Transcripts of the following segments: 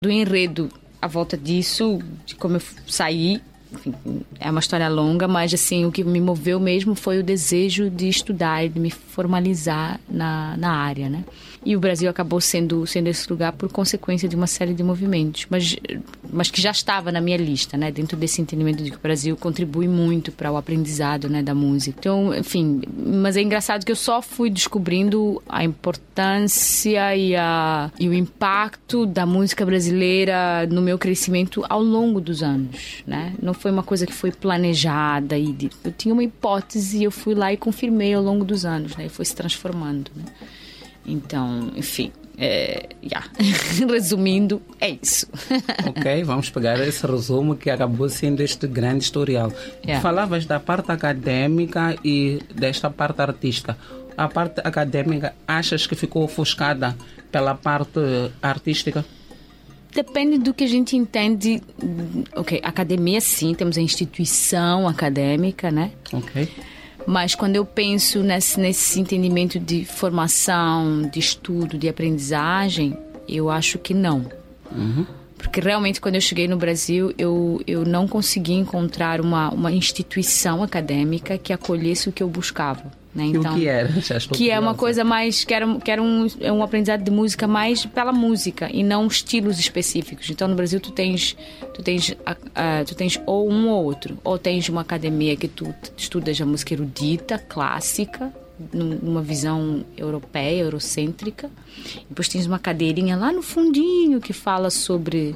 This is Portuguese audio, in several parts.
do enredo à volta disso, de como eu saí. Enfim, é uma história longa, mas assim, o que me moveu mesmo foi o desejo de estudar e de me formalizar na área, né? E o Brasil acabou sendo esse lugar por consequência de uma série de movimentos, mas que já estava na minha lista, né? Dentro desse entendimento de que o Brasil contribui muito para o aprendizado, né, da música. Então, enfim, mas é engraçado que eu só fui descobrindo a importância e o impacto da música brasileira no meu crescimento ao longo dos anos, né? Não foi uma coisa que foi planejada. Eu tinha uma hipótese e eu fui lá e confirmei ao longo dos anos, né? E foi se transformando, né? Então, enfim, resumindo, é isso. Ok, vamos pegar esse resumo que acabou sendo este grande historial. Falavas da parte acadêmica e desta parte artística. A parte acadêmica, achas que ficou ofuscada pela parte artística? Depende do que a gente entende. Ok, academia sim, temos a instituição acadêmica, né? Ok. Mas quando eu penso nesse entendimento de formação, de estudo, de aprendizagem, eu acho que não. Uhum. Porque realmente quando eu cheguei no Brasil, eu não consegui encontrar uma instituição acadêmica que acolhesse o que eu buscava. Né? Então, o que era? Que é uma coisa mais... que era um aprendizado de música mais pela música e não estilos específicos. Então no Brasil tu tens ou um ou outro. Ou tens uma academia que tu estudas a música erudita, clássica, numa visão europeia, eurocêntrica. Depois tens uma cadeirinha lá no fundinho que fala sobre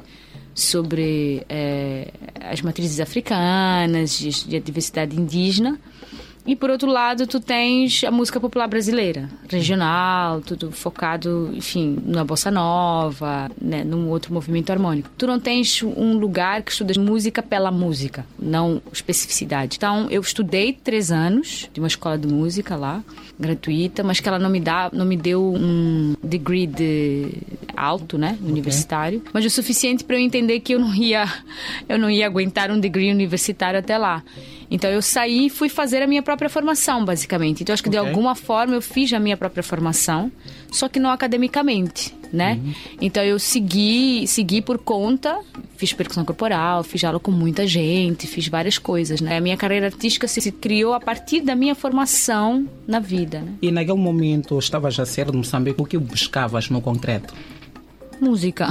as matrizes africanas, de diversidade indígena. E, por outro lado, tu tens a música popular brasileira, regional, tudo focado, enfim, na bossa nova, né, num outro movimento harmônico. Tu não tens um lugar que estudas música pela música, não especificidade. Então, eu estudei 3 anos de uma escola de música lá, gratuita, mas que ela não me deu um degree alto, né, universitário, mas o suficiente para eu entender que eu não ia aguentar um degree universitário até lá. Então eu saí e fui fazer a minha própria formação, basicamente. Então acho que de alguma forma eu fiz a minha própria formação, só que não academicamente, né? Uhum. Então eu segui por conta, fiz percussão corporal, fiz aula com muita gente, fiz várias coisas, né? A minha carreira artística se criou a partir da minha formação na vida, né? E naquele momento estavas a ser de Moçambique, o que buscavas no concreto? Música.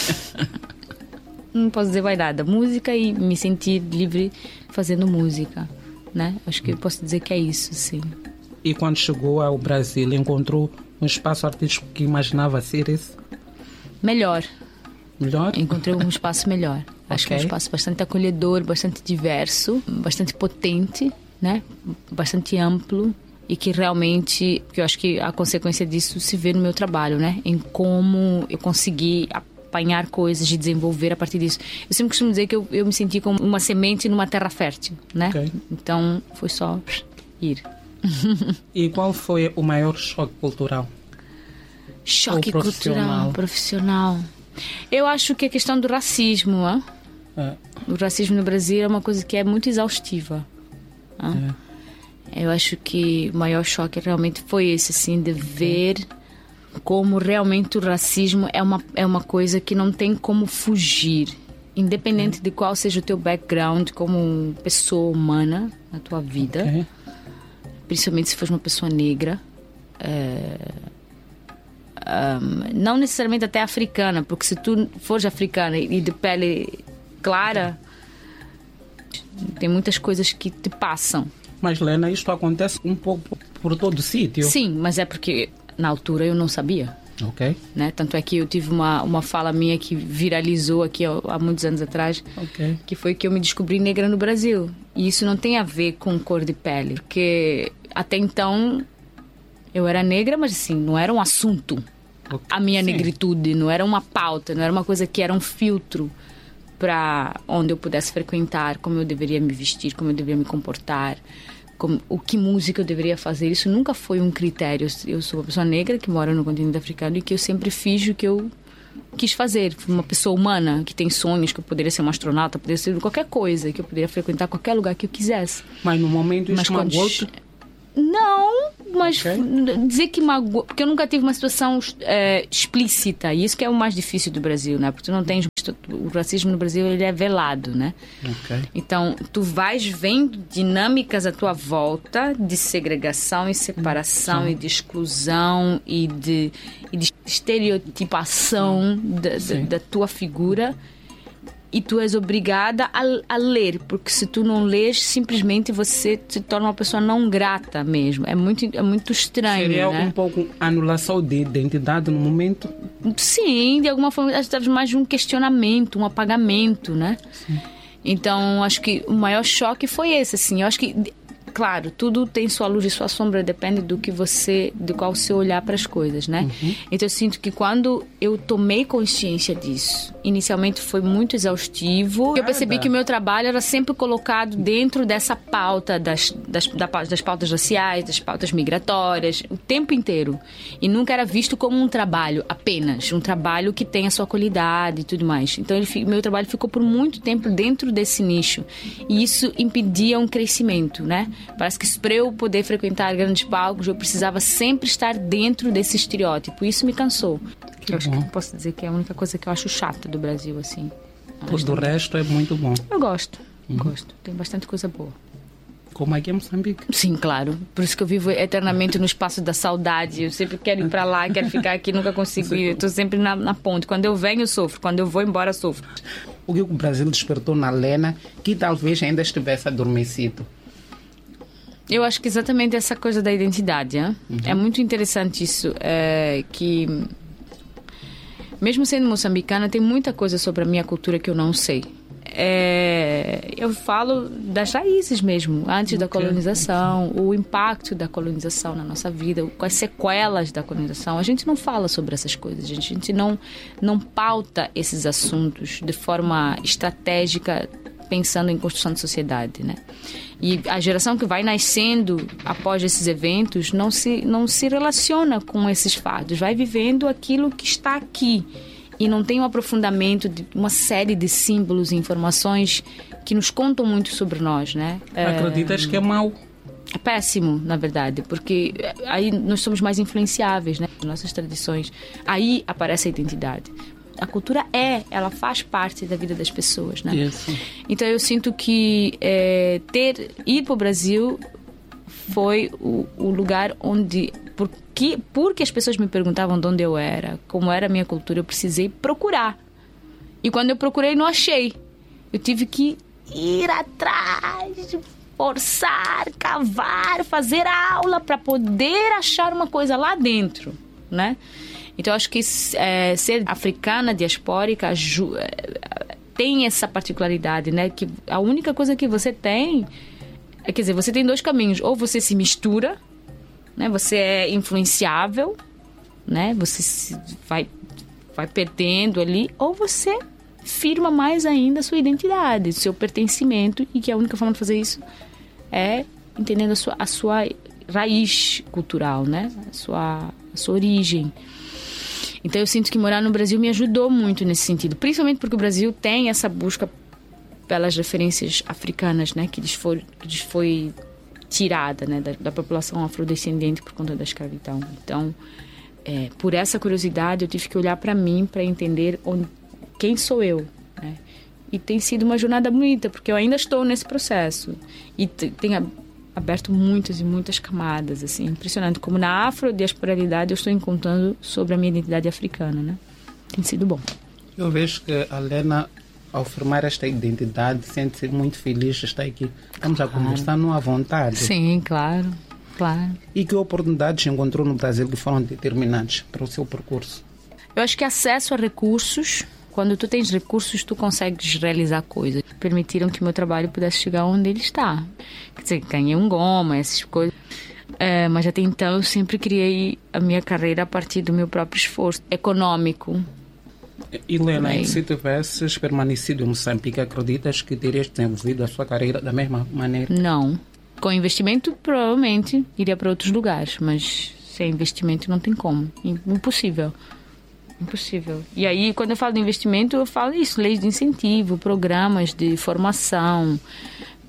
Não posso dizer mais nada. Música e me sentir livre fazendo música, né? Acho que eu posso dizer que é isso, sim. E quando chegou ao Brasil, encontrou um espaço artístico que imaginava ser esse? Melhor. Melhor? Encontrei um espaço melhor. Acho que é um espaço bastante acolhedor, bastante diverso, bastante potente, né? Bastante amplo. E que realmente, eu acho que a consequência disso se vê no meu trabalho, né? Em como eu consegui apanhar coisas e desenvolver a partir disso. Eu sempre costumo dizer que eu me senti como uma semente numa terra fértil, né? Okay. Então foi só ir. E qual foi o maior choque cultural? Choque cultural, profissional. Eu acho que a questão do racismo, o racismo no Brasil é uma coisa que é muito exaustiva. Eu acho que o maior choque realmente foi esse, assim, de ver como realmente o racismo é uma coisa que não tem como fugir, independente de qual seja o teu background como pessoa humana na tua vida, principalmente se fores uma pessoa negra, não necessariamente até africana, porque se tu fores africana e de pele clara, tem muitas coisas que te passam. Mas, Lena, isto acontece um pouco por todo o sítio. Sim, mas é porque na altura eu não sabia. Ok. Né? Tanto é que eu tive uma fala minha que viralizou aqui há muitos anos atrás, que foi que eu me descobri negra no Brasil. E isso não tem a ver com cor de pele, porque até então eu era negra, mas assim, não era um assunto. A minha negritude não era uma pauta, não era uma coisa que era um filtro para onde eu pudesse frequentar, como eu deveria me vestir, como eu deveria me comportar, o que música eu deveria fazer. Isso nunca foi um critério. Eu sou uma pessoa negra que mora no continente africano e que eu sempre fiz o que eu quis fazer. Fui uma pessoa humana que tem sonhos, que eu poderia ser uma astronauta, poderia ser qualquer coisa, que eu poderia frequentar qualquer lugar que eu quisesse. Mas no momento isso magoou-te? Não, mas dizer que magoa, porque eu nunca tive uma situação explícita, e isso que é o mais difícil do Brasil, né? Porque tu não tens, o racismo no Brasil, ele é velado, né? Então tu vais vendo dinâmicas à tua volta de segregação e separação e de exclusão e de estereotipação da tua figura. E tu és obrigada a ler, porque se tu não lês, simplesmente você se torna uma pessoa não grata mesmo. É muito estranho. Seria né? Um pouco anulação de identidade no momento? Sim, de alguma forma, estamos mais de um questionamento, um apagamento, né? Sim. Então, acho que o maior choque foi esse, assim. Eu acho que, claro, tudo tem sua luz e sua sombra, depende de qual o seu olhar para as coisas, né? Então eu sinto que quando eu tomei consciência disso, inicialmente foi muito exaustivo. Eu percebi que o meu trabalho era sempre colocado dentro dessa pauta das pautas raciais, das pautas migratórias, o tempo inteiro. E nunca era visto como um trabalho apenas, um trabalho que tem a sua qualidade e tudo mais. Então meu trabalho ficou por muito tempo dentro desse nicho. E isso impedia um crescimento, né? Parece que para eu poder frequentar grandes palcos, eu precisava sempre estar dentro desse estereótipo. Isso me cansou. Eu acho que posso dizer que é a única coisa que eu acho chata do Brasil, assim. Todo o resto é muito bom. Eu gosto. Tem bastante coisa boa. Como aqui em Moçambique. Sim, claro. Por isso que eu vivo eternamente no espaço da saudade. Eu sempre quero ir para lá, quero ficar aqui, nunca consigo ir. Eu estou sempre na ponte. Quando eu venho, eu sofro. Quando eu vou embora, eu sofro. O que o Brasil despertou na Lena, que talvez ainda estivesse adormecido? Eu acho que exatamente essa coisa da identidade. É muito interessante isso, que mesmo sendo moçambicana, tem muita coisa sobre a minha cultura que eu não sei. Eu falo das raízes mesmo, antes da colonização, o impacto da colonização na nossa vida, as sequelas da colonização. A gente não fala sobre essas coisas, a gente não pauta esses assuntos de forma estratégica, pensando em construção de sociedade, né? E a geração que vai nascendo após esses eventos não se relaciona com esses fatos, vai vivendo aquilo que está aqui e não tem um aprofundamento de uma série de símbolos e informações que nos contam muito sobre nós, né? Acreditas que é mau? É péssimo, na verdade, porque aí nós somos mais influenciáveis, né? Nossas tradições. Aí aparece a identidade. A cultura ela faz parte da vida das pessoas, né? Isso. Então eu sinto que ir para o Brasil foi o lugar onde, porque as pessoas me perguntavam de onde eu era, como era a minha cultura, eu precisei procurar. E quando eu procurei, não achei. Eu tive que ir atrás, forçar, cavar, fazer aula para poder achar uma coisa lá dentro, né? Então, eu acho que ser africana, diaspórica, tem essa particularidade, né? Que a única coisa que você tem... Quer dizer, você tem dois caminhos. Ou você se mistura, né? Você é influenciável, né? Você vai perdendo ali. Ou você firma mais ainda a sua identidade, seu pertencimento. E que a única forma de fazer isso é entendendo a sua raiz cultural, né? A sua origem. Então eu sinto que morar no Brasil me ajudou muito nesse sentido, principalmente porque o Brasil tem essa busca pelas referências africanas, né, que lhes foi tirada, né, da população afrodescendente por conta da escravidão. Então, por essa curiosidade, eu tive que olhar para mim para entender quem sou eu, né? E tem sido uma jornada bonita, porque eu ainda estou nesse processo e tem aberto muitas e muitas camadas, assim, impressionante como na afrodiasporalidade eu estou encontrando sobre a minha identidade africana, né? Tem sido bom. Eu vejo que a Lena, ao formar esta identidade, sente-se muito feliz de estar aqui. Estamos a conversar à vontade. Sim, claro. E que oportunidades encontrou no Brasil que foram determinantes para o seu percurso? Eu acho que acesso a recursos. Quando tu tens recursos, tu consegues realizar coisas. Permitiram que o meu trabalho pudesse chegar onde ele está. Quer dizer, ganhei um goma, essas coisas. Mas até então eu sempre criei a minha carreira a partir do meu próprio esforço econômico. Helena, se tivesses permanecido em Moçambique, acreditas que terias desenvolvido a sua carreira da mesma maneira? Não. Com investimento, provavelmente iria para outros lugares, mas sem investimento não tem como. Impossível. E aí, quando eu falo de investimento, eu falo isso, leis de incentivo, programas de formação,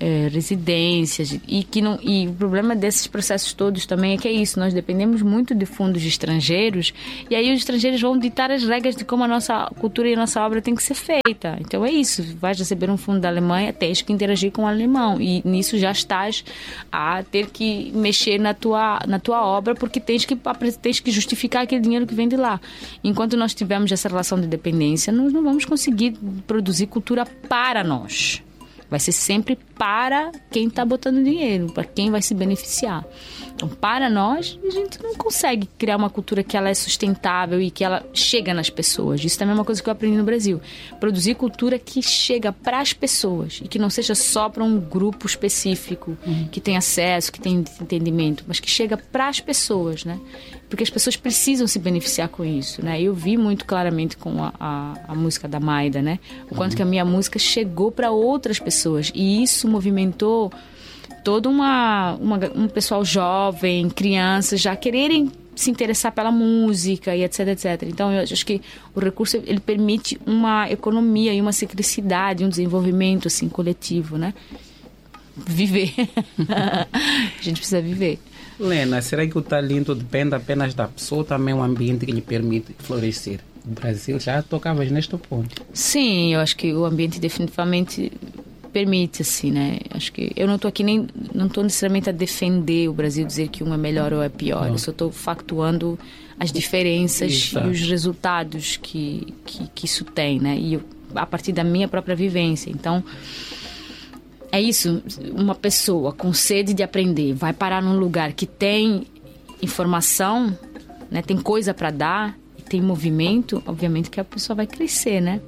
residências, e o problema desses processos todos também é que é isso, nós dependemos muito de fundos estrangeiros, e aí os estrangeiros vão ditar as regras de como a nossa cultura e a nossa obra tem que ser feita. Então é isso, vais receber um fundo da Alemanha, tens que interagir com o alemão, e nisso já estás a ter que mexer na tua obra, porque tens que justificar aquele dinheiro que vem de lá. Enquanto nós tivermos essa relação de dependência, nós não vamos conseguir produzir cultura para nós. Vai ser sempre para quem está botando dinheiro, para quem vai se beneficiar. Então, para nós, a gente não consegue criar uma cultura que ela é sustentável e que ela chega nas pessoas. Isso também é uma coisa que eu aprendi no Brasil. Produzir cultura que chega para as pessoas e que não seja só para um grupo específico que tem acesso, que tem entendimento, mas que chega para as pessoas, né? Porque as pessoas precisam se beneficiar com isso, né? Eu vi muito claramente com a música da Maida, né? O quanto que a minha música chegou para outras pessoas, e isso movimentou todo um pessoal jovem, crianças já quererem se interessar pela música e etc, etc. Então eu acho que o recurso ele permite uma economia e uma ciclicidade, um desenvolvimento assim coletivo, né? Viver. A gente precisa viver. Lena, será que o talento depende apenas da pessoa ou também um ambiente que lhe permite florescer? O Brasil já tocavas neste ponto. Sim, eu acho que o ambiente definitivamente permite, assim, né? Acho que eu não estou necessariamente a defender o Brasil, dizer que um é melhor ou é pior. Eu só estou factuando as diferenças e os resultados que isso tem, né? E a partir da minha própria vivência. Então, é isso, uma pessoa com sede de aprender vai parar num lugar que tem informação, né, tem coisa para dar, tem movimento, obviamente que a pessoa vai crescer, né?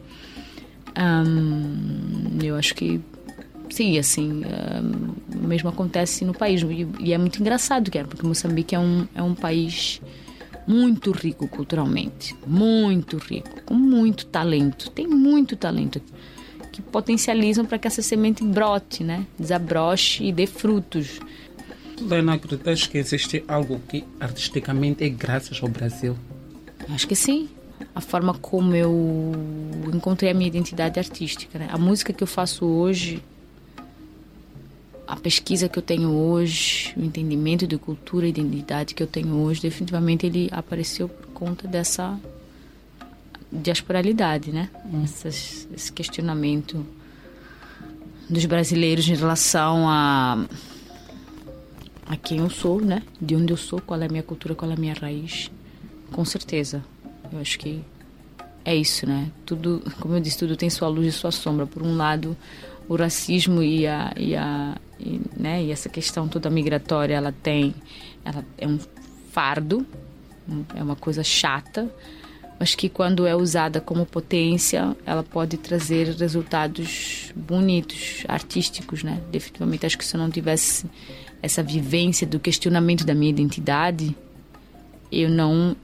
Eu acho que sim, assim, o mesmo acontece no país, e é muito engraçado, porque Moçambique é um país muito rico culturalmente, muito rico, com muito talento, tem muito talento que potencializam para que essa semente brote, né? Desabroche e dê frutos. Lena, acreditas que existe algo que artisticamente é graças ao Brasil? Acho que sim. A forma como eu encontrei a minha identidade artística, né? A música que eu faço hoje, a pesquisa que eu tenho hoje, o entendimento de cultura e identidade que eu tenho hoje, definitivamente ele apareceu por conta dessa diasporalidade, né? Esse questionamento dos brasileiros em relação a quem eu sou, né? De onde eu sou, qual é a minha cultura, qual é a minha raiz. Com certeza. Eu acho que é isso, né? Tudo, como eu disse, tudo tem sua luz e sua sombra. Por um lado, o racismo e essa questão toda migratória, ela é um fardo, é uma coisa chata, mas que quando é usada como potência, ela pode trazer resultados bonitos, artísticos, né? Definitivamente, acho que se eu não tivesse essa vivência do questionamento da minha identidade, eu não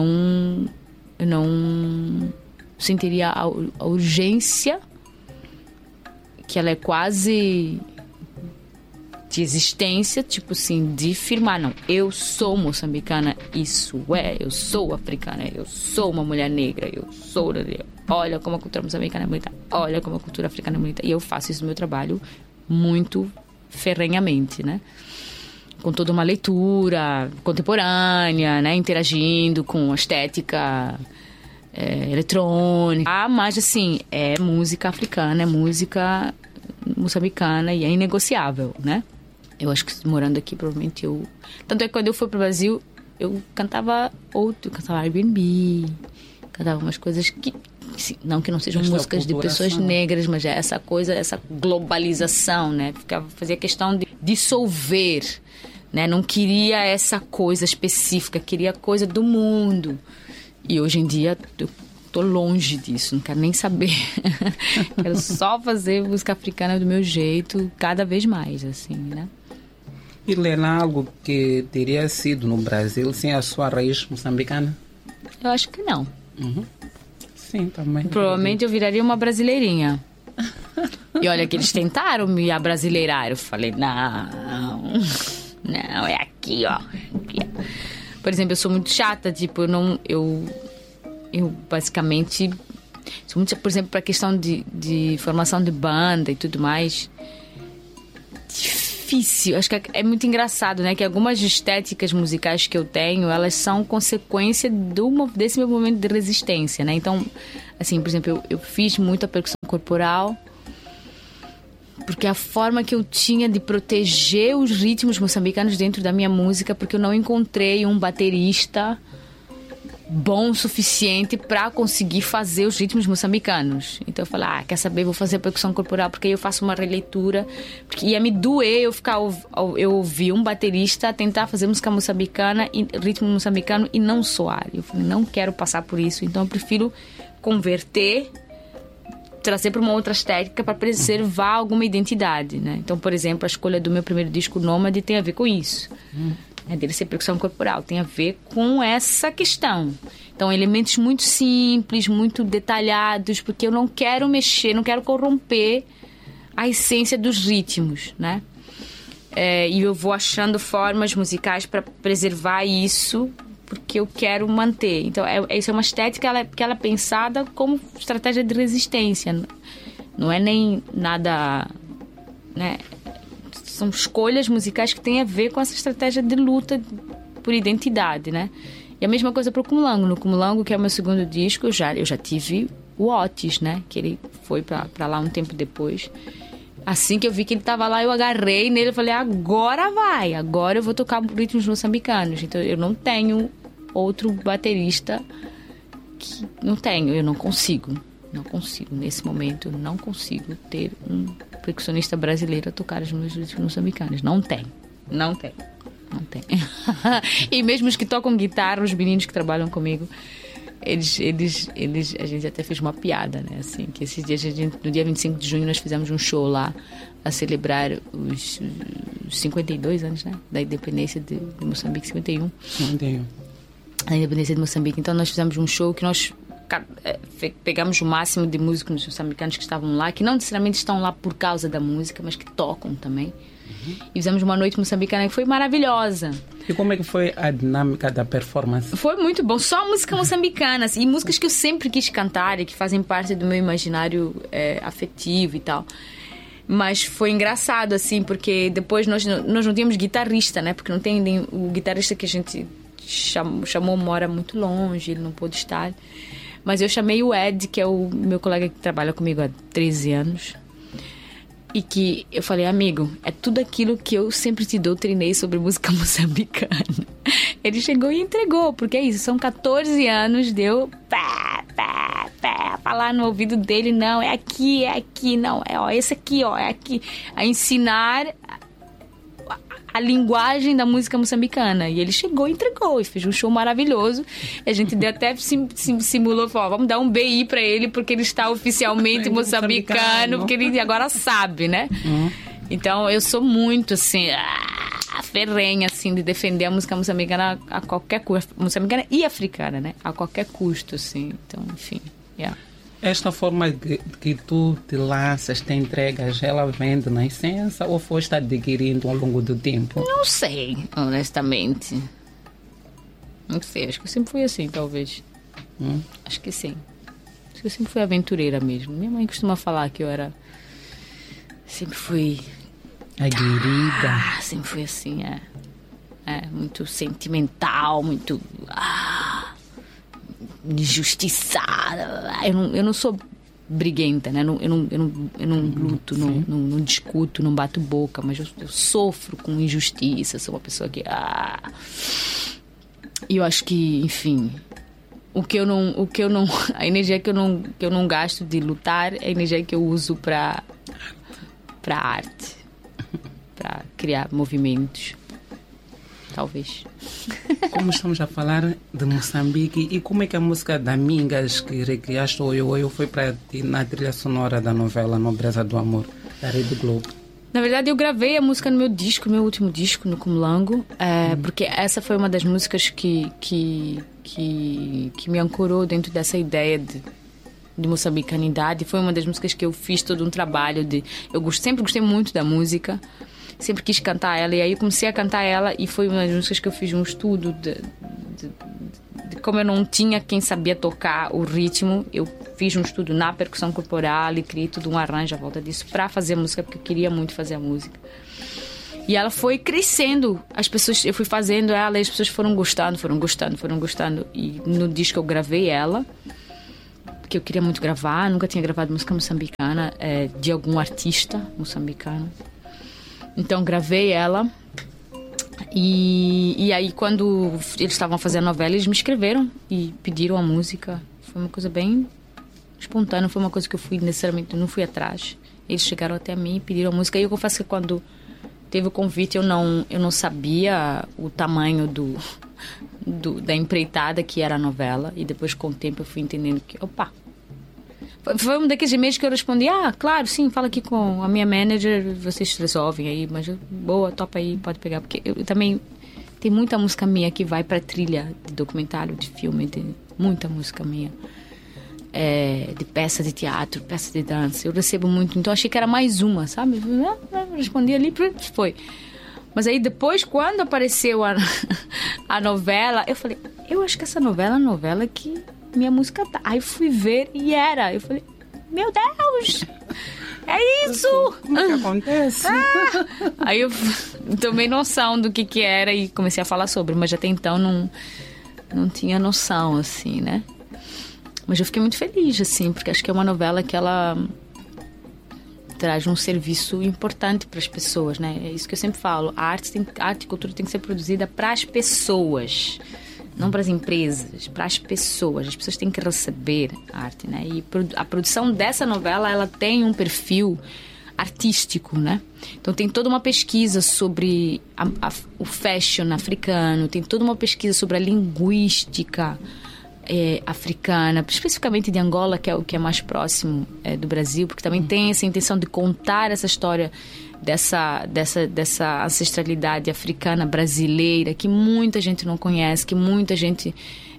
sentiria a urgência, que ela é quase de existência, tipo assim, de afirmar, não, eu sou moçambicana, eu sou africana, eu sou uma mulher negra, olha como a cultura moçambicana é bonita, olha como a cultura africana é bonita, e eu faço isso no meu trabalho muito ferrenhamente, né? Com toda uma leitura contemporânea, né? Interagindo com a estética eletrônica, mas assim, é música africana, é música moçambicana e é inegociável, né? Eu acho que morando aqui, provavelmente tanto é que quando eu fui pro Brasil, eu cantava R&B, cantava umas coisas que, não que não sejam músicas de pessoas negras, mas é essa coisa, essa globalização, né? Fazia questão de dissolver, né? Não queria essa coisa específica, queria coisa do mundo. E hoje em dia eu tô longe disso, não quero nem saber. Quero só fazer música africana do meu jeito, cada vez mais, assim, né? E Lena, algo que teria sido no Brasil sem a sua raiz moçambicana? Eu acho que não. Sim, também. Provavelmente eu viraria uma brasileirinha. E olha que eles tentaram me abrasileirar. Eu falei, não, é aqui, ó. Por exemplo, eu sou muito chata, tipo, eu basicamente sou muito, por exemplo, para a questão de formação de banda e tudo mais. difícil. Acho que é muito engraçado, né? Que algumas estéticas musicais que eu tenho, elas são consequência desse meu momento de resistência, né? Então, assim, por exemplo, eu fiz muita percussão corporal porque a forma que eu tinha de proteger os ritmos moçambicanos dentro da minha música, porque eu não encontrei um baterista bom o suficiente para conseguir fazer os ritmos moçambicanos. Então eu falei, quer saber, vou fazer percussão corporal, porque aí eu faço uma releitura, porque ia me doer eu ouvir um baterista tentar fazer música moçambicana e ritmo moçambicano e não soar. Eu falei, não quero passar por isso, então eu prefiro converter, trazer para uma outra estética para preservar alguma identidade, né? Então, por exemplo, a escolha do meu primeiro disco, Nômade, tem a ver com isso. Dele ser percussão corporal, tem a ver com essa questão. Então, elementos muito simples, muito detalhados, porque eu não quero mexer, não quero corromper a essência dos ritmos, né? E eu vou achando formas musicais para preservar isso, porque eu quero manter. Então, isso é uma estética que ela é pensada como estratégia de resistência. Não é nem nada, né? São escolhas musicais que têm a ver com essa estratégia de luta por identidade, né? E a mesma coisa para o Kumulango. No Kumulango, que é o meu segundo disco, eu já tive o Otis, né? Que ele foi para lá um tempo depois. Assim que eu vi que ele estava lá, eu agarrei nele e falei, agora vai! Agora eu vou tocar ritmos moçambicanos. Então, eu não tenho outro baterista que... eu não consigo. Não consigo, nesse momento, eu não consigo ter um percussionista brasileiro a tocar os meus ritmos moçambicanos. Não tem. E mesmo os que tocam guitarra, os meninos que trabalham comigo, a gente até fez uma piada, né? Assim, que esses dias, no dia 25 de junho, nós fizemos um show lá a celebrar os 52 anos, né? Da independência de Moçambique, 51. A independência de Moçambique. Então, nós fizemos um show que nós pegamos o máximo de músicos moçambicanos que estavam lá, que não necessariamente estão lá por causa da música, mas que tocam também. E fizemos uma noite moçambicana que foi maravilhosa. E como é que foi a dinâmica da performance? Foi muito bom, só música moçambicana, assim, e músicas que eu sempre quis cantar e que fazem parte do meu imaginário afetivo e tal. Mas foi engraçado, assim, porque depois nós não tínhamos guitarrista, né? Porque não tem o guitarrista que a gente chamou mora muito longe, ele não pôde estar. Mas eu chamei o Ed, que é o meu colega que trabalha comigo há 13 anos. E que eu falei, amigo, é tudo aquilo que eu sempre te doutrinei sobre música moçambicana. Ele chegou e entregou, porque é isso, são 14 anos de eu falar no ouvido dele, não, é aqui, não, esse aqui, é aqui. A ensinar a linguagem da música moçambicana. E ele chegou e entregou, e fez um show maravilhoso. E a gente até simulou, falou, vamos dar um BI pra ele, porque ele está oficialmente moçambicano, porque ele agora sabe, né? Então, eu sou muito, assim, ferrenha, assim, de defender a música moçambicana a qualquer custo. Moçambicana e africana, né? A qualquer custo, assim. Então, enfim, Esta forma que tu te lanças, te entregas, ela vem de nascença ou foste adquirindo ao longo do tempo? Não sei, honestamente. Não sei, acho que eu sempre fui assim, talvez. Acho que sim. Acho que eu sempre fui aventureira mesmo. Minha mãe costuma falar que eu era... Sempre fui... aguerrida. Sempre fui assim, muito sentimental, muito... injustiçada. Eu não sou briguenta, né? Eu não luto, não discuto, não bato boca, mas eu sofro com injustiça. Sou uma pessoa que... E eu acho que, enfim, a energia que eu não gasto de lutar é a energia que eu uso para arte, para criar movimentos. Talvez. Como estamos a falar de Moçambique, e como é que a música da Mingas que recriaste Oi Oi foi para ti na trilha sonora da novela Nobreza do Amor, da Rede Globo? Na verdade, eu gravei a música no meu último disco, no Kumulango, porque essa foi uma das músicas que me ancorou dentro dessa ideia de moçambicanidade. Foi uma das músicas que eu fiz todo um trabalho de... sempre gostei muito da música, sempre quis cantar ela, e aí eu comecei a cantar ela, e foi uma das músicas que eu fiz um estudo de como eu não tinha quem sabia tocar o ritmo, eu fiz um estudo na percussão corporal e criei tudo um arranjo à volta disso para fazer música, porque eu queria muito fazer a música. E ela foi crescendo. As pessoas, eu fui fazendo ela e as pessoas foram gostando. E no disco eu gravei ela, porque eu queria muito gravar. Nunca tinha gravado música moçambicana, de algum artista moçambicano. Então gravei ela. E aí quando eles estavam fazendo a novela, eles me escreveram e pediram a música. Foi uma coisa bem espontânea. Foi uma coisa que eu fui necessariamente, não fui atrás. Eles chegaram até mim e pediram a música. E eu confesso que quando teve o convite, eu não sabia o tamanho da empreitada que era a novela. E depois, com o tempo, eu fui entendendo que... Opa! Foi um daqueles e-mails que eu respondi: claro, sim, fala aqui com a minha manager, vocês resolvem aí. Mas, boa, topa aí, pode pegar. Porque eu também... Tem muita música minha que vai para trilha de documentário, de filme, muita música minha. De peça de teatro, peça de dança. Eu recebo muito, então achei que era mais uma, sabe? Respondi ali, foi. Mas aí depois, quando apareceu a novela, eu falei: eu acho que essa novela é a novela que minha música tá. Aí fui ver e era. Eu falei: meu Deus, é isso! Como é que acontece? Aí eu tomei noção do que era e comecei a falar sobre, mas até então não tinha noção, assim, né? Mas eu fiquei muito feliz, assim, porque acho que é uma novela que ela traz um serviço importante para as pessoas, né? É isso que eu sempre falo. A arte e cultura tem que ser produzida para as pessoas, não para as empresas, para as pessoas. As pessoas têm que receber a arte, né? E a produção dessa novela, ela tem um perfil artístico, né? Então tem toda uma pesquisa sobre o fashion africano, tem toda uma pesquisa sobre a linguística africana, especificamente de Angola, que é o que é mais próximo do Brasil, porque também tem essa intenção de contar essa história dessa ancestralidade africana brasileira que muita gente não conhece, que muita gente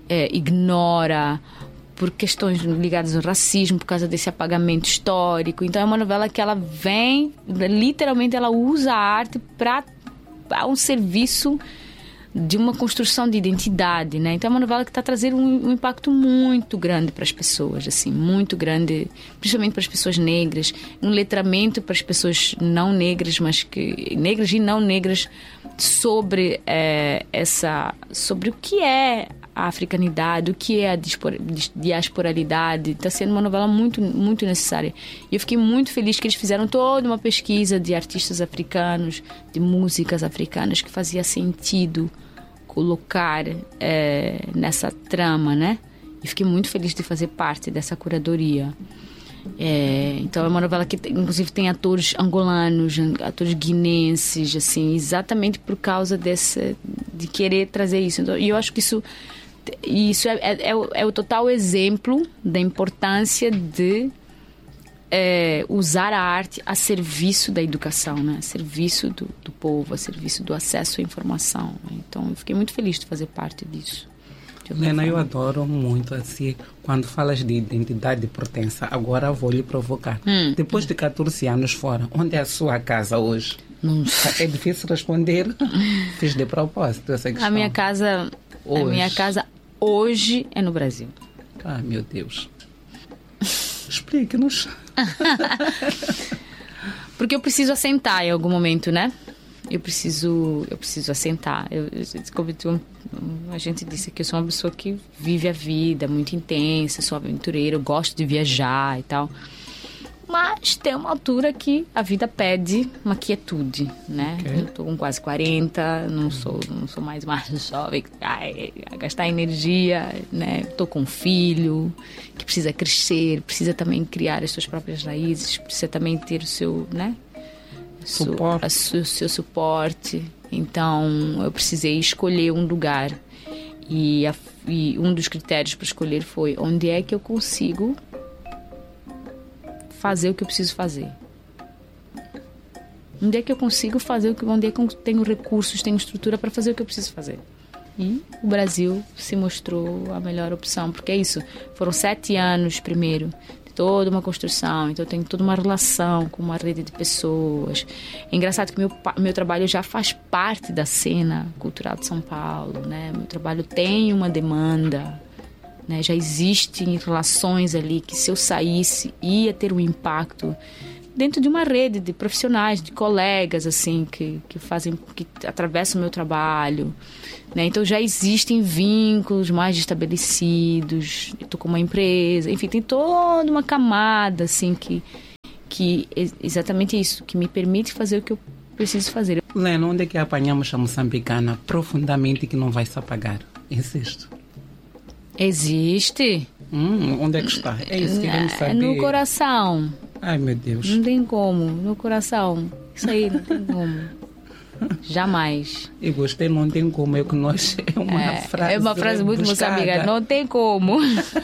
ignora por questões ligadas ao racismo, por causa desse apagamento histórico. Então é uma novela que ela vem, literalmente ela usa a arte para um serviço de uma construção de identidade, né? Então é uma novela que está trazendo um impacto muito grande para as pessoas, assim, muito grande, principalmente para as pessoas negras, um letramento para as pessoas não negras, mas que negras e não negras, sobre sobre o que é a africanidade, o que é a diasporalidade. Está sendo uma novela muito, muito necessária. E eu fiquei muito feliz que eles fizeram toda uma pesquisa de artistas africanos, de músicas africanas, que fazia sentido colocar nessa trama, né? E fiquei muito feliz de fazer parte dessa curadoria. Então é uma novela que inclusive tem atores angolanos, atores guinenses, assim, exatamente por causa de querer trazer isso. Então, e eu acho que isso é o total exemplo da importância de usar a arte a serviço da educação, né? A serviço do povo, a serviço do acesso à informação. Então eu fiquei muito feliz de fazer parte disso. Lena, eu adoro muito assim quando falas de identidade de pertença. Agora vou lhe provocar. Depois de 14 anos fora, onde é a sua casa hoje? Não sei. É difícil responder. Fiz de propósito essa questão. A minha casa hoje é no Brasil. Meu Deus. Explique-nos. Porque eu preciso assentar em algum momento, né? Eu preciso assentar. A gente disse que eu sou uma pessoa que vive a vida muito intensa, sou aventureira, eu gosto de viajar e tal. Mas tem uma altura que a vida pede uma quietude, né? Okay. Eu tô com quase 40, não sou mais jovem, a gastar energia, né? Tô com um filho que precisa crescer, precisa também criar as suas próprias raízes, precisa também ter o seu, né? Seu suporte. Então eu precisei escolher um lugar e um dos critérios para escolher foi onde é que eu consigo fazer o que eu preciso fazer. Onde é que eu consigo fazer onde é que eu tenho recursos, tenho estrutura para fazer o que eu preciso fazer. E o Brasil se mostrou a melhor opção, porque é isso, foram 7 anos primeiro de toda uma construção, então eu tenho toda uma relação com uma rede de pessoas. É engraçado que meu trabalho já faz parte da cena cultural de São Paulo, né? Meu trabalho tem uma demanda, né? Já existem relações ali que, se eu saísse, ia ter um impacto dentro de uma rede de profissionais, de colegas, assim, que atravessam o meu trabalho, né? Então já existem vínculos mais estabelecidos, eu estou com uma empresa, enfim, tem toda uma camada, assim, que é exatamente isso, que me permite fazer o que eu preciso fazer. Lena, onde é que apanhamos a moçambicana profundamente que não vai se apagar? Insisto. Existe? Onde é que está? É isso que queremos saber. No coração. Ai, meu Deus. Não tem como, no coração. Isso aí não tem como. Jamais. Eu gostei, não tem como. É que nós é uma frase muito moçambicana. Não tem como.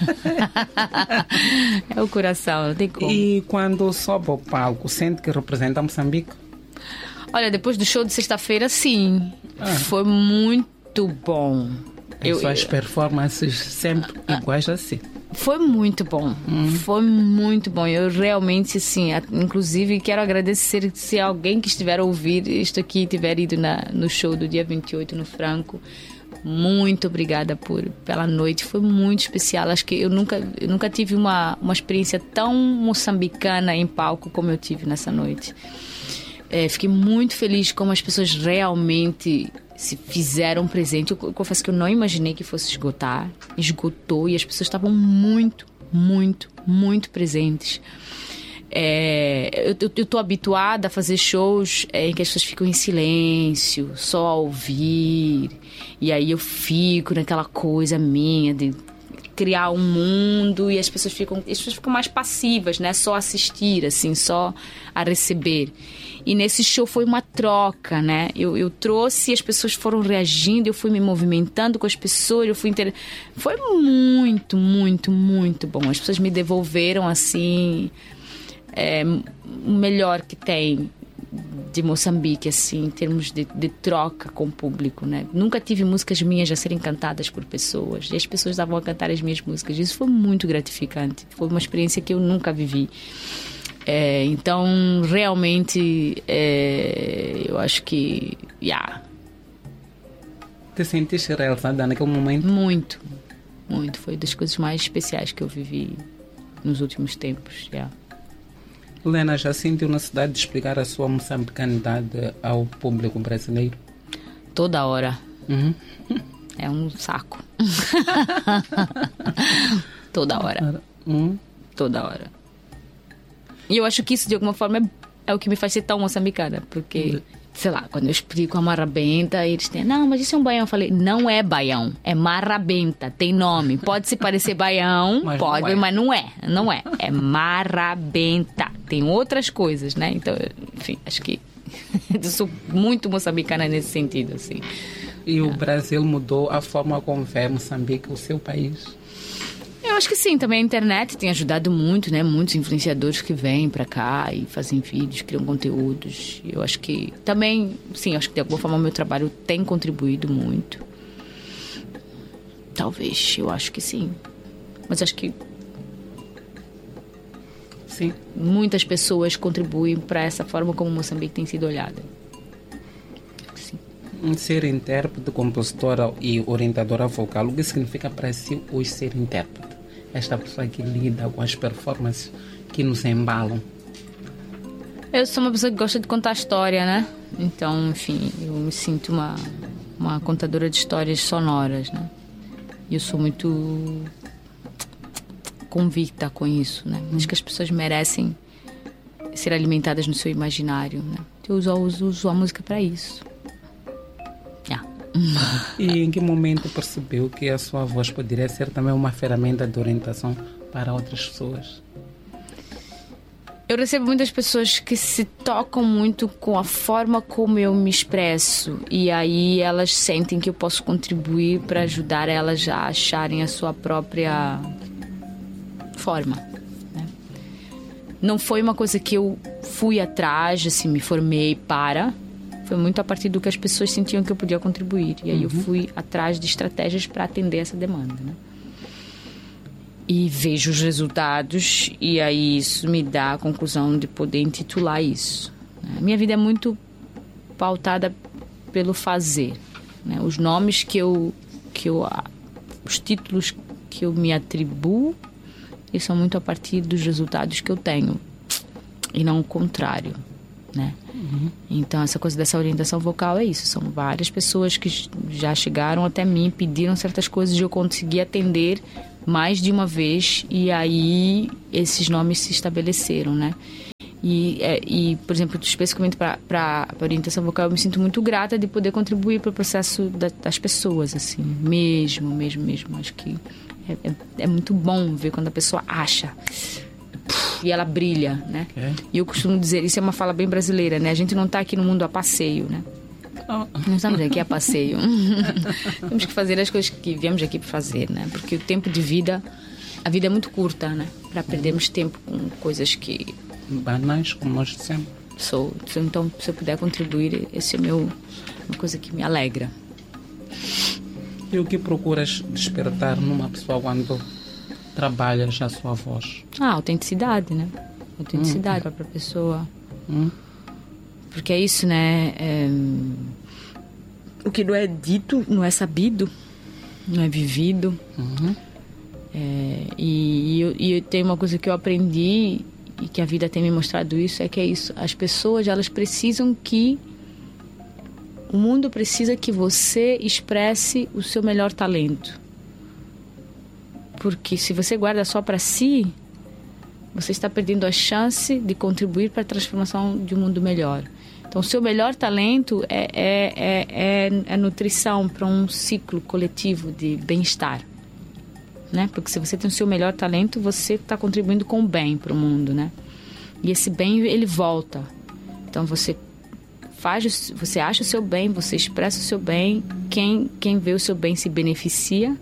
É o coração, não tem como. E quando sobe ao palco, sente que representa Moçambique? Olha, depois do show de sexta-feira, sim. Foi muito bom. Suas performances sempre iguais assim. Foi muito bom. Foi muito bom. Eu realmente, assim, inclusive quero agradecer se alguém que estiver a ouvir isto aqui tiver ido no show do dia 28 no Franco. Muito obrigada pela noite. Foi muito especial. Acho que eu nunca tive uma experiência tão moçambicana em palco como eu tive nessa noite. Fiquei muito feliz como as pessoas realmente se fizeram presente. Eu confesso que eu não imaginei que fosse esgotar. Esgotou e as pessoas estavam muito, muito, muito presentes. Eu estou habituada a fazer shows em que as pessoas ficam em silêncio, só a ouvir. E aí eu fico naquela coisa minha de criar um mundo e as pessoas ficam mais passivas, né? Só assistir, assim, só a receber. E nesse show foi uma troca, né? Eu trouxe e as pessoas foram reagindo, eu fui me movimentando com as pessoas, foi muito, muito, muito bom. As pessoas me devolveram, assim, o melhor que tem de Moçambique, assim, em termos de troca com o público, né? Nunca tive músicas minhas a serem cantadas por pessoas e as pessoas estavam a cantar as minhas músicas. Isso foi muito gratificante. Foi uma experiência que eu nunca vivi. Então, realmente, eu acho que... Te sentiste realizada naquele momento? Muito, muito. Foi das coisas mais especiais que eu vivi nos últimos tempos. Lena, já sentiu necessidade de explicar a sua moçambicanidade ao público brasileiro? Toda hora. É um saco. Toda hora. Toda hora. E eu acho que isso, de alguma forma, é o que me faz ser tão moçambicana. Porque, sei lá, quando eu explico a marrabenta, eles têm... Não, mas isso é um baião. Eu falei, não é baião, é marrabenta. Tem nome. Pode se parecer baião, mas não é. Não é. É marrabenta. Tem outras coisas, né? Então, enfim, acho que eu sou muito moçambicana nesse sentido, assim. E o Brasil mudou a forma como vê Moçambique, o seu país? Eu acho que sim, também a internet tem ajudado muito, né? Muitos influenciadores que vêm pra cá e fazem vídeos, criam conteúdos. Eu acho que também, sim, acho que de alguma forma o meu trabalho tem contribuído muito. Talvez, eu acho que sim. Mas acho que sim, muitas pessoas contribuem para essa forma como Moçambique tem sido olhada. Sim. Ser intérprete, compositora e orientadora vocal, o que significa para si hoje ser intérprete? Esta pessoa que lida com as performances que nos embalam. Eu sou uma pessoa que gosta de contar história, né? Então, enfim, eu me sinto uma contadora de histórias sonoras, né? E eu sou muito convicta com isso, né? Acho que as pessoas merecem ser alimentadas no seu imaginário, né? Eu uso a música para isso. E em que momento percebeu que a sua voz poderia ser também uma ferramenta de orientação para outras pessoas? Eu recebo muitas pessoas que se tocam muito com a forma como eu me expresso e aí elas sentem que eu posso contribuir para ajudar elas a acharem a sua própria forma, né? Não foi uma coisa que eu fui atrás, assim, me formei para... Foi muito a partir do que as pessoas sentiam que eu podia contribuir. E aí eu fui atrás de estratégias para atender essa demanda, né? E vejo os resultados e aí isso me dá a conclusão de poder intitular isso. Minha vida é muito pautada pelo fazer, né? Os nomes os títulos que eu me atribuo, eles são muito a partir dos resultados que eu tenho e não o contrário, né? Então essa coisa dessa orientação vocal é isso, são várias pessoas que já chegaram até mim, pediram certas coisas e eu consegui atender mais de uma vez, e aí esses nomes se estabeleceram, né? E por exemplo, especificamente para orientação vocal, eu me sinto muito grata de poder contribuir para o processo das pessoas, assim, mesmo. Acho que é muito bom ver quando a pessoa acha e ela brilha, né? E eu costumo dizer, isso é uma fala bem brasileira, né? A gente não está aqui no mundo a passeio, né? Não estamos aqui a passeio. Temos que fazer as coisas que viemos aqui para fazer, né? Porque o tempo de vida, a vida é muito curta, né? Para perdermos tempo com coisas que... banais, como nós dissemos. Então, se eu puder contribuir, esse é uma coisa que me alegra. E o que procuras despertar numa pessoa quando trabalhas a sua voz? Autenticidade, né? Autenticidade para a pessoa. Porque é isso, né? O que não é dito, não é sabido, não é vivido. E eu tenho uma coisa que eu aprendi e que a vida tem me mostrado isso, é que é isso. As pessoas, elas precisam que... O mundo precisa que você expresse o seu melhor talento. Porque se você guarda só para si, você está perdendo a chance de contribuir para a transformação de um mundo melhor. Então, o seu melhor talento é nutrição para um ciclo coletivo de bem-estar, né? Porque se você tem o seu melhor talento, você está contribuindo com o bem para o mundo, né? E esse bem, ele volta. Então, você acha o seu bem, você expressa o seu bem, quem vê o seu bem se beneficia,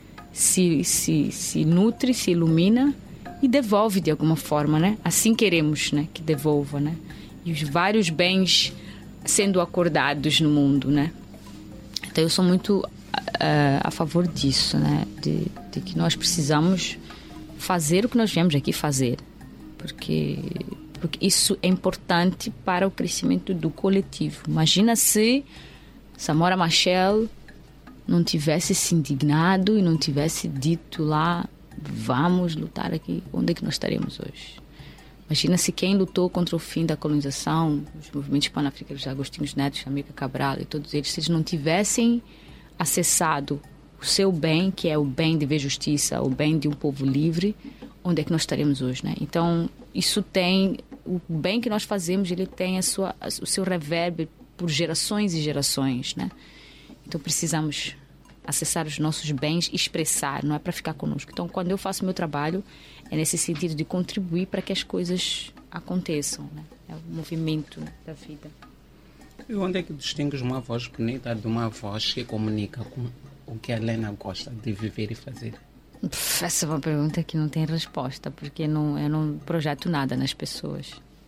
se nutre, se ilumina e devolve de alguma forma, né? Assim queremos, né? Que devolva, né? E os vários bens sendo acordados no mundo, né? Então eu sou muito a favor disso, né? De que nós precisamos fazer o que nós viemos aqui fazer, porque isso é importante para o crescimento do coletivo. Imagina se Samora Machel não tivesse se indignado e não tivesse dito lá, vamos lutar aqui, onde é que nós estaremos hoje? Imagina se quem lutou contra o fim da colonização, os movimentos pan-africanos, Agostinho Neto, Amílcar Cabral e todos eles, se eles não tivessem acessado o seu bem, que é o bem de ver justiça, o bem de um povo livre, onde é que nós estaremos hoje, né? Então, isso tem... O bem que nós fazemos, ele tem o seu revérbero por gerações e gerações, né? Então, precisamos acessar os nossos bens, expressar, não é para ficar conosco. Então, quando eu faço meu trabalho, é nesse sentido de contribuir para que as coisas aconteçam, né? É o movimento da vida. E onde é que distingues uma voz bonita de uma voz que comunica com o que a Helena gosta de viver e fazer? Essa é uma pergunta que não tem resposta, porque eu não projeto nada nas pessoas.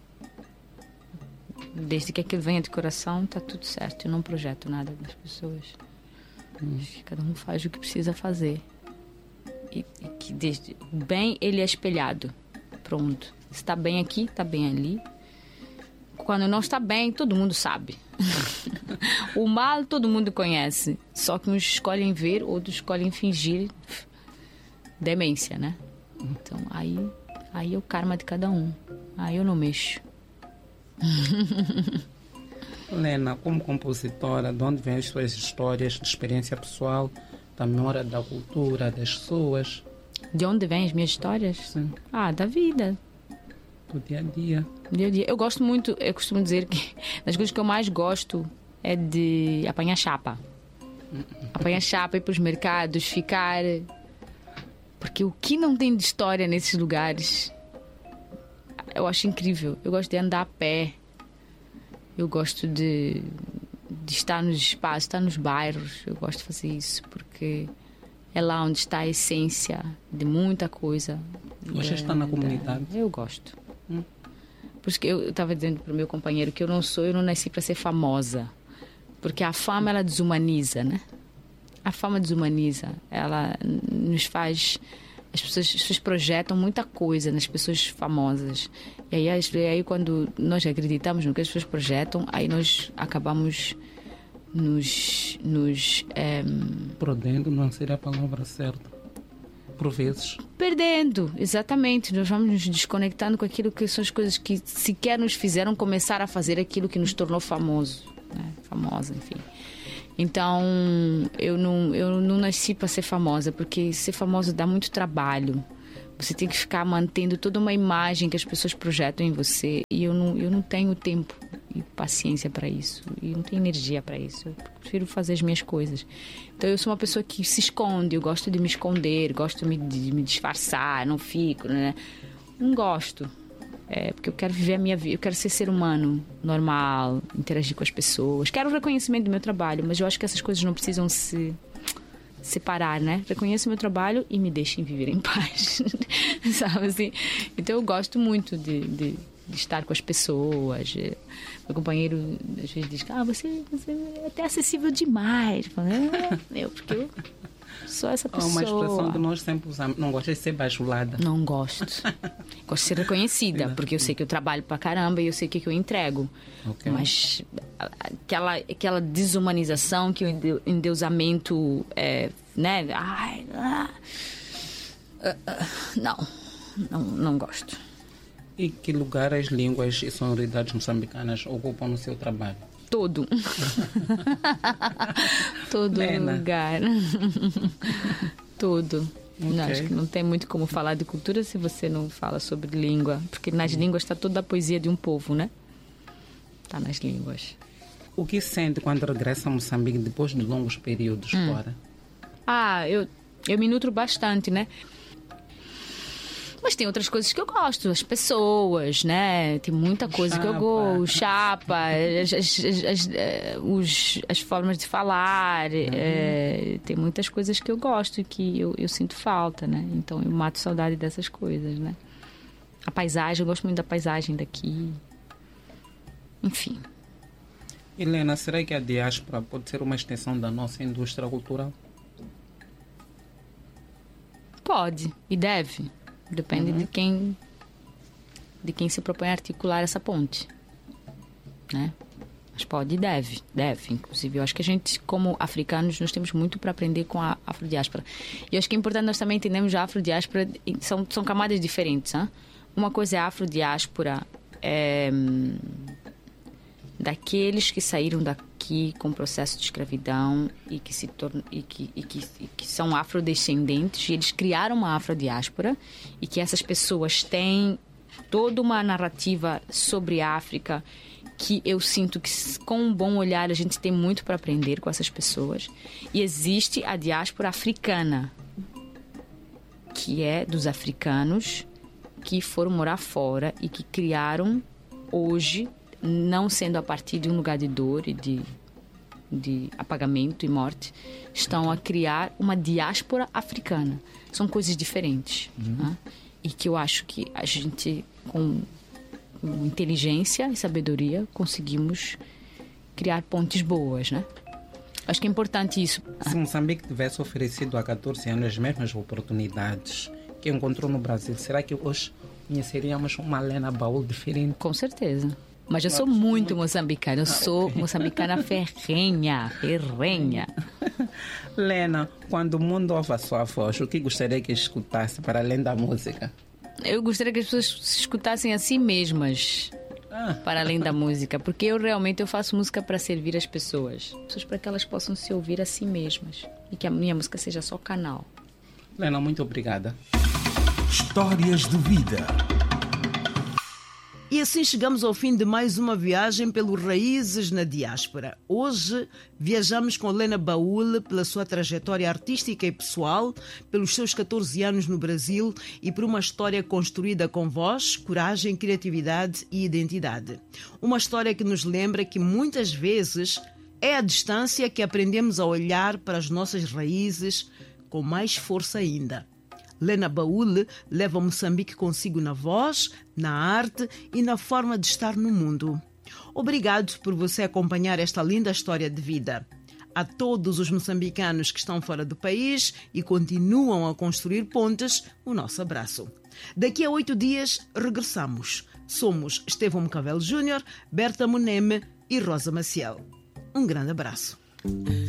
Desde que aquilo venha de coração, está tudo certo. Eu não projeto nada nas pessoas. Acho que cada um faz o que precisa fazer. E que o bem, ele é espelhado. Pronto. Se está bem aqui, está bem ali. Quando não está bem, todo mundo sabe. O mal, todo mundo conhece. Só que uns escolhem ver, outros escolhem fingir demência, né? Então, aí é o karma de cada um. Aí eu não mexo. Helena, como compositora, de onde vêm as suas histórias de experiência pessoal, da memória da cultura, das pessoas? De onde vêm as minhas histórias? Sim. Da vida. Do dia a dia. Dia a dia. Eu gosto muito, eu costumo dizer que das coisas que eu mais gosto é de apanhar chapa. Apanhar chapa, ir para os mercados, ficar... Porque o que não tem de história nesses lugares, eu acho incrível. Eu gosto de andar a pé. Eu gosto de estar nos espaços, estar nos bairros. Eu gosto de fazer isso, porque é lá onde está a essência de muita coisa. Você está na comunidade? Eu gosto. Por isso que eu estava dizendo para o meu companheiro que eu não nasci para ser famosa. Porque a fama, ela desumaniza, né? A fama desumaniza. Ela nos faz As pessoas projetam muita coisa nas pessoas famosas. E aí quando nós acreditamos no que as pessoas projetam, aí nós acabamos perdendo não seria a palavra certa. Por vezes. Perdendo, exatamente. Nós vamos nos desconectando com aquilo que são as coisas que sequer nos fizeram começar a fazer aquilo que nos tornou famoso, né? Famosa, enfim. Então, eu não nasci para ser famosa, porque ser famosa dá muito trabalho. Você tem que ficar mantendo toda uma imagem que as pessoas projetam em você. E eu não tenho tempo e paciência para isso. E não tenho energia para isso. Eu prefiro fazer as minhas coisas. Então, eu sou uma pessoa que se esconde. Eu gosto de me esconder, gosto de me disfarçar, não fico, né? Não gosto. Porque eu quero viver a minha vida. Eu quero ser humano normal, interagir com as pessoas. Quero o reconhecimento do meu trabalho, mas eu acho que essas coisas não precisam se separar, né? Reconheço o meu trabalho e me deixem viver em paz. Sabe assim? Então eu gosto muito de estar com as pessoas. Meu companheiro às vezes diz: você é até acessível demais. Eu falo, porque eu sou essa pessoa. Uma expressão que nós sempre usamos: não gosto de ser bajulada. Não gosto. Gosto de ser reconhecida, porque eu sei que eu trabalho pra caramba e eu sei o que eu entrego. Okay. Mas aquela desumanização, que o endeusamento né? Não gosto. E que lugar as línguas e sonoridades moçambicanas ocupam no seu trabalho? Todo. Todo lugar. Todo. Okay. Não, acho que não tem muito como falar de cultura se você não fala sobre língua. Porque nas línguas está toda a poesia de um povo, né? Está nas línguas. O que sente quando regressa a Moçambique depois de longos períodos fora? Eu me nutro bastante, né? Mas tem outras coisas que eu gosto, as pessoas, né? Tem muita coisa que eu gosto, chapa, as formas de falar, tem muitas coisas que eu gosto e que eu sinto falta, né? Então eu mato saudade dessas coisas, né? A paisagem, eu gosto muito da paisagem daqui. Enfim. Helena, será que a diáspora pode ser uma extensão da nossa indústria cultural? Pode e deve. Depende de quem se propõe a articular essa ponte, né? Mas pode e deve. Inclusive, eu acho que a gente, como africanos, nós temos muito para aprender com a afrodiáspora. E eu acho que é importante nós também entendermos a afrodiáspora, são camadas diferentes, hein? Uma coisa é a afrodiáspora daqueles que saíram daqui com processo de escravidão e que são afrodescendentes, e eles criaram uma afrodiáspora, e que essas pessoas têm toda uma narrativa sobre a África que eu sinto que, com um bom olhar, a gente tem muito para aprender com essas pessoas. E existe a diáspora africana, que é dos africanos que foram morar fora e que criaram hoje, não sendo a partir de um lugar de dor e de apagamento e morte, estão a criar uma diáspora africana. São coisas diferentes. Né? E que eu acho que a gente, com inteligência e sabedoria, conseguimos criar pontes boas, né? Acho que é importante isso. Se Moçambique tivesse oferecido há 14 anos as mesmas oportunidades que encontrou no Brasil, será que hoje conheceríamos uma Lena Baúl diferente? Com certeza. Mas eu sou muito moçambicana. Eu sou moçambicana ferrenha. Lena, quando o mundo ouve a sua voz, o que gostaria que escutasse para além da música? Eu gostaria que as pessoas se escutassem a si mesmas, para além da música. Porque eu faço música para servir as pessoas. Para que elas possam se ouvir a si mesmas. E que a minha música seja só canal. Lena, muito obrigada. Histórias de vida. E assim chegamos ao fim de mais uma viagem pelos Raízes na Diáspora. Hoje viajamos com Lena Baúl pela sua trajetória artística e pessoal, pelos seus 14 anos no Brasil e por uma história construída com voz, coragem, criatividade e identidade. Uma história que nos lembra que muitas vezes é à distância que aprendemos a olhar para as nossas raízes com mais força ainda. Lena Baúl leva Moçambique consigo na voz, na arte e na forma de estar no mundo. Obrigado por você acompanhar esta linda história de vida. A todos os moçambicanos que estão fora do país e continuam a construir pontes, o nosso abraço. Daqui a 8 dias regressamos. Somos Estevão Mcavel Júnior, Berta Moneme e Rosa Maciel. Um grande abraço.